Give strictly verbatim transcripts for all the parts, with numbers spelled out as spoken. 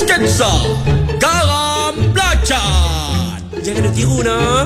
Sketsa Garam Belacan. Jangan duk tiru nak.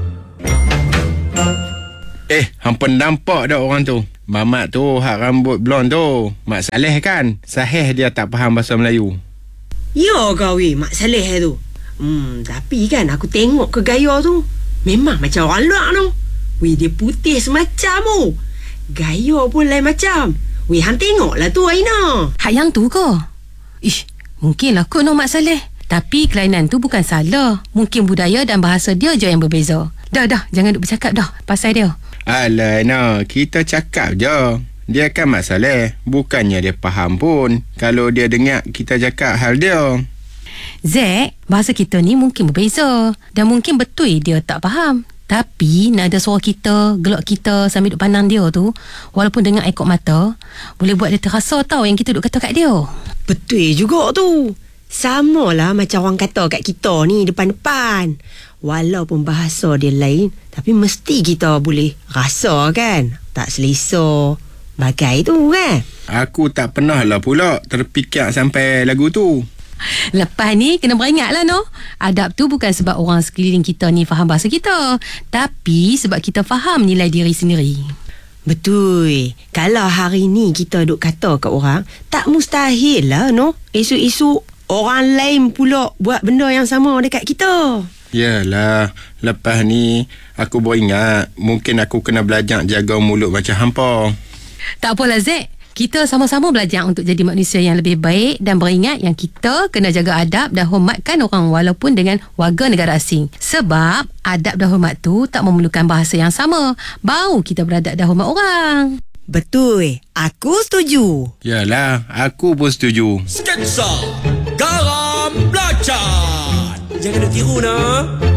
Eh, hampa nampak dah orang tu. Mamat tu hak rambut blond tu. Mak Saleh kan? Sahih dia tak faham bahasa Melayu. Ya kau weh, Mak Saleh tu. Hmm, tapi kan aku tengok ke gaya tu, memang macam orang luar tu. Weh, dia putih semacam tu. Gaya pun lain macam. Weh, hang tengoklah tu Aina. Hak yang tu ke? Ish, mungkinlah kot no Mak Saleh. Tapi kelainan tu bukan salah. Mungkin budaya dan bahasa dia je yang berbeza. Dah, dah, jangan duk bercakap dah pasal dia. Alah, no, kita cakap je. Dia kan Mak Saleh. Bukannya dia faham pun kalau dia dengar kita cakap hal dia. Zek, bahasa kita ni mungkin berbeza. Dan mungkin betul dia tak faham. Tapi nada suara kita, gelak kita sambil duk pandang dia tu, walaupun dengar ikut mata, boleh buat dia terasa tau yang kita duk kata kat dia. Betul juga tu. Samalah macam orang kata kat kita ni depan-depan. Walaupun bahasa dia lain, tapi mesti kita boleh rasa kan. Tak selesa bagai tu kan. Aku tak pernah lah pula terfikir sampai lagu tu. Lepas ni kena beringat lah no. Adab tu bukan sebab orang sekeliling kita ni faham bahasa kita, tapi sebab kita faham nilai diri sendiri. Betul. Kalau hari ni kita duk kata kat orang, tak mustahil lah no, esok-esok orang lain pula buat benda yang sama dekat kita. Yalah, lepas ni aku beringat mungkin aku kena belajar jaga mulut macam hampa. Tak apalah Zek, kita sama-sama belajar untuk jadi manusia yang lebih baik dan beringat yang kita kena jaga adab dan hormatkan orang walaupun dengan warga negara asing. Sebab adab dan hormat tu tak memerlukan bahasa yang sama. Baru kita beradab dan hormat orang. Betul. Aku setuju. Yalah, aku pun setuju. Sketsa Garam Belacan. Jangan duk tiru nak.